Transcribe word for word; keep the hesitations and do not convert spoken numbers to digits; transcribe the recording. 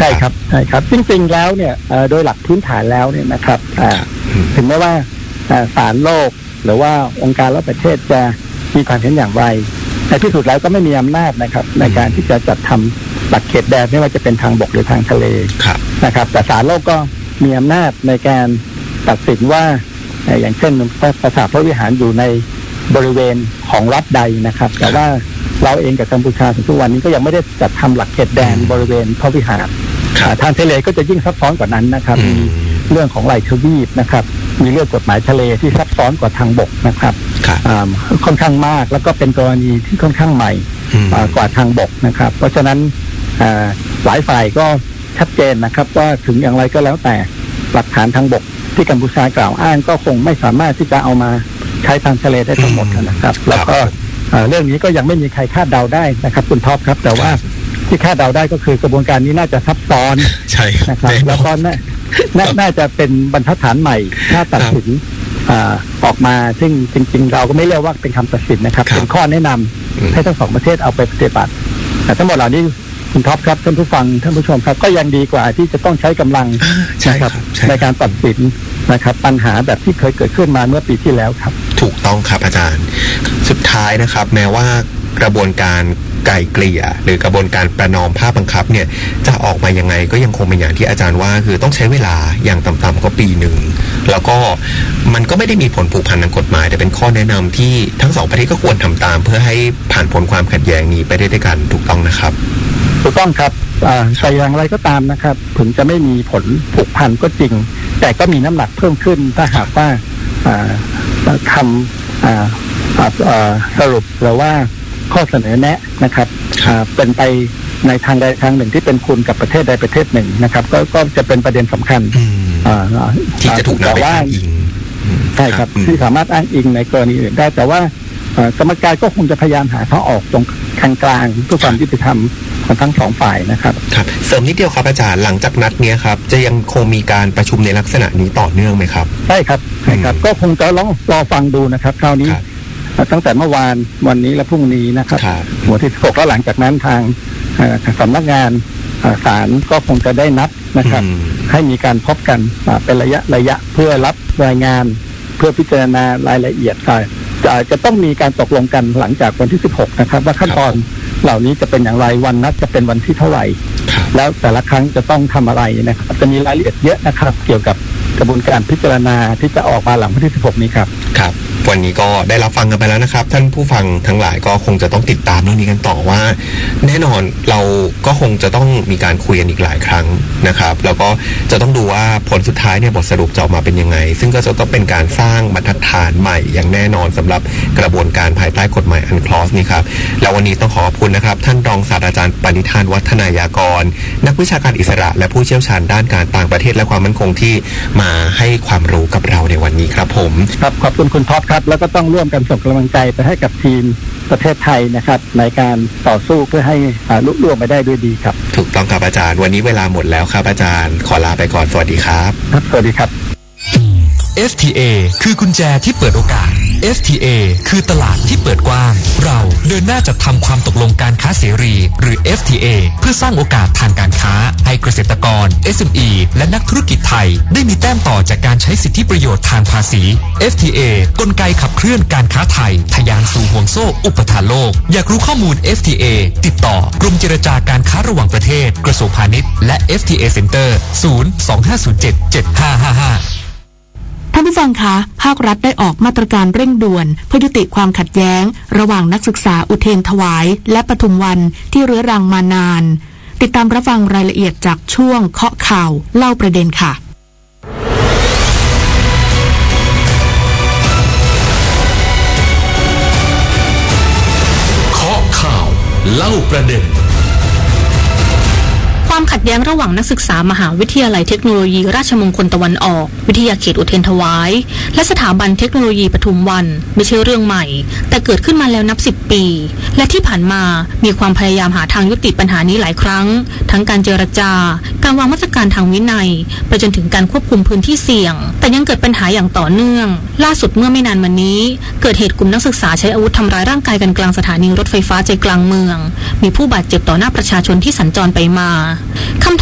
ใช่ครับใช่ครับจริงๆแล้วเนี่ยโดยหลักพื้นฐานแล้วเนี่ยนะครับถึงแม้ว่าศาลโลกหรือว่าองค์การระหว่างประเทศจะมีความเห็นอย่างไรในที่สุดแล้วก็ไม่มีอำนาจนะครับในการที่จะจัดทำหลักเขตแดนไม่ว่าจะเป็นทางบกหรือทางทะเลนะครับแต่ศาลโลกก็มีอำนาจในการตัดสินว่าอย่างเช่นปราสาทพระวิหารอยู่ในบริเวณของรัฐใดนะครับแต่ว่าเราเองกับกัมพูชาถึงทุกวันนี้ก็ยังไม่ได้จัดทำหลักเขตแดนบริเวณพระวิหารทางทะเลก็จะยิ่งซับซ้อนกว่านั้นนะครับมีเรื่องของไหลทวีปนะครับมีเรื่องกฎหมายทะเลที่ซับซ้อนกว่าทางบกนะครับค่อนข้างมากแล้วก็เป็นกรณีที่ค่อนข้างใหม่กว่าทางบกนะครับเพราะฉะนั้นหลายฝ่ายก็ชัดเจนนะครับว่าถึงอย่างไรก็แล้วแต่หลักฐานทางบกที่กัมพูชากล่าวอ้างก็คงไม่สามารถที่จะเอามาใช้ทางทะเลได้ทั้งหมดนะครับแล้วก็เรื่องนี้ก็ยังไม่มีใครคาดเดาได้นะครับคุณท็อปครับแต่ว่าที่คาดเดาได้ก็คือกระบวนการนี้น่าจะซับซ้อนใช่นะครับแล้วก็น่าจะเป็นบรรทัดฐานใหม่ถ้าตัดสินออกมาซึ่งจริงๆเราก็ไม่เรียกว่าเป็นคำตัดสินนะครับเป็นข้อแนะนำให้ทั้งสองประเทศเอาไปปฏิบัติแต่ทั้งหมดเหล่านี้คุณท็อปครับท่านผู้ฟังท่านผู้ชมครับก็ยังดีกว่าที่จะต้องใช้กำลังนะครับในการตัดสินนะครับปัญหาแบบที่เคยเกิดขึ้นมาเมื่อปีที่แล้วครับถูกต้องครับอาจารย์สุดท้ายนะครับแม้ว่ากระบวนการไกล่เกลี่ยหรือกระบวนการประนอมภาคบังคับเนี่ยจะออกมายังไงก็ยังคงเป็นอย่างที่อาจารย์ว่าคือต้องใช้เวลาอย่างต่ำๆก็ปีหนึ่งแล้วก็มันก็ไม่ได้มีผลผูกพันทางกฎหมายแต่เป็นข้อแนะนำที่ทั้งสองประเทศก็ควรทำตามเพื่อให้ผ่านพ้นความขัดแย้งนี้ไปได้ด้วยกันถูกต้องนะครับถูกต้องครับแต่อย่างไรก็ตามนะครับถึงจะไม่มีผลผูกพันก็จริงแต่ก็มีน้ำหนักเพิ่มขึ้นถ้าหากว่าคำสรุปหรือว่าข้อเสนอแนะนะครับเป็นไปในทางใดทางหนึ่งที่เป็นคุณกับประเทศใดประเทศหนึ่งนะครับก็ก็จะเป็นประเด็นสำคัญที่จะถูกนำไปอ้างอิงใช่ครับที่สามารถอ้างอิงในกรณีอื่นได้แต่ว่ากรรมการก็คงจะพยายามหาทางออกตรงกลางกลางเพื่อความยุติธรรมของทั้งสองฝ่ายนะครับครับเสริมนิดเดียวครับอาจารย์หลังจากนัดนี้ครับจะยังคงมีการประชุมในลักษณะนี้ต่อเนื่องไหมครับใช่ครับใช่ครับก็คงจะลองรอฟังดูนะครับคราวนี้ตั้งแต่เมื่อวานวันนี้และพรุ่งนี้นะครับวันที่สิบหกแล้วหลังจากนั้นทางสำนักงานศาลก็คงจะได้นัดนะครับให้มีการพบกันเป็นระยะระยะเพื่อรับรายงานเพื่อพิจารณารายละเอียดจะจะต้องมีการตกลงกันหลังจากวันที่สิบหกนะครับว่าขั้นตอนเหล่านี้จะเป็นอย่างไรวันนัดจะเป็นวันที่เท่าไหร่แล้วแต่ละครั้งจะต้องทำอะไรนะครับจะมีรายละเอียดเยอะนะครับเกี่ยวกับกระบวนการพิจารณาที่จะออกมาหลังวันที่สิบหกนี้ครับครับวันนี้ก็ได้รับฟังกันไปแล้วนะครับท่านผู้ฟังทั้งหลายก็คงจะต้องติดตามเรื่องนี้กันต่อว่าแน่นอนเราก็คงจะต้องมีการคุยกันอีกหลายครั้งนะครับแล้วก็จะต้องดูว่าผลสุดท้ายเนี่ยบทสรุปจะออกมาเป็นยังไงซึ่งก็จะต้องเป็นการสร้างบรรทัดฐานใหม่อย่างแน่นอนสำหรับกระบวนการภายใต้กฎหมายอันคลอสนี้ครับแล้ววันนี้ต้องขอขอบคุณนะครับท่านรองศาสตราจารย์ปณิธานวัฒนายากรนักวิชาการอิสระและผู้เชี่ยวชาญด้านการต่างประเทศและความมั่นคงที่มาให้ความรู้กับเราในวันนี้ครับผมครับขอบคุณคุณท็อปครับแล้วก็ต้องร่วมกันส่งกำลังใจไปให้กับทีมประเทศไทยนะครับในการต่อสู้เพื่อให้ลุล่วงไปได้ด้วยดีครับถูกต้องครับอาจารย์วันนี้เวลาหมดแล้วครับอาจารย์ขอลาไปก่อนสวัสดีครับครับสวัสดีครับเอฟ ที เอ คือกุญแจที่เปิดโอกาส เอฟ ที เอ คือตลาดที่เปิดกว้างเราเดินหน้าจัดทำความตกลงการค้าเสรีหรือ เอฟ ที เอ เพื่อสร้างโอกาสทางการค้าให้เกษตรกร เอส เอ็ม อี และนักธุรกิจไทยได้มีแต้มต่อจากการใช้สิทธิประโยชน์ทางภาษี เอฟ ที เอ กลไกขับเคลื่อนการค้าไทยทะยานสู่ห่วงโซ่อุปทานโลกอยากรู้ข้อมูล เอฟ ที เอ ติดต่อกรมเจรจาการค้าระหว่างประเทศกระทรวงพาณิชย์และ เอฟ ที เอ Center ศูนย์ สอง ห้า ศูนย์ เจ็ด เจ็ด ห้า ห้า ห้าท่านผู้ฟังคะภาครัฐได้ออกมาตรการเร่งด่วนเพื่อยุติความขัดแย้งระหว่างนักศึกษาอุเทรนถวายและปทุมวันที่เรื้อรังมานานติดตามรับฟังรายละเอียดจากช่วงเคาะข่าวเล่าประเด็นค่ะเคาะข่าวเล่าประเด็นความขัดแย้งระหว่างนักศึกษามหาวิทยาลัยเทคโนโลยีราชมงคลตะวันออกวิทยาเขตอุเทรนถวายและสถาบันเทคโนโลยีปทุมวันไม่ใช่เรื่องใหม่แต่เกิดขึ้นมาแล้วนับสิบปีและที่ผ่านมามีความพยายามหาทางยุติปัญหานี้หลายครั้งทั้งการเจรจาการวางมาตรการทางวินัยไปจนถึงการควบคุมพื้นที่เสี่ยงแต่ยังเกิดปัญหาอย่างต่อเนื่องล่าสุดเมื่อไม่นานมานี้เกิดเหตุกลุ่มนักศึกษาใช้อาวุธทำร้ายร่างกายกันกลางสถานีรถไฟฟ้าใจกลางเมืองมีผู้บาดเจ็บต่อหน้าประชาชนที่สัญจรไปมา